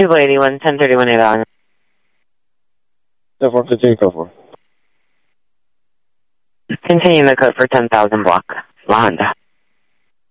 281, 1031 8 on. 415, code 4. Continuing the code for 10,000 block, La Honda.